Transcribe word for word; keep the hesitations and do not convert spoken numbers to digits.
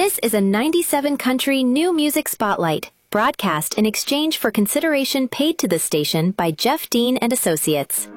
This is a ninety-seven country new music spotlight, broadcast in exchange for consideration paid to the station by Jeff Dean and Associates.